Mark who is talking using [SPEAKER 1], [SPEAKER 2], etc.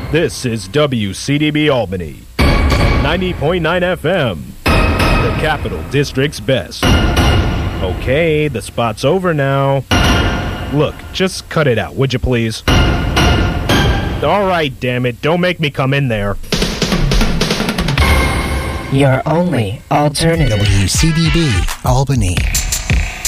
[SPEAKER 1] This is WCDB Albany, 90.9 FM, the Capital District's best. Okay, the spot's over now. Look, just cut it out, would you please? All right, damn it, don't make me come in there.
[SPEAKER 2] Your only alternative.
[SPEAKER 3] WCDB Albany.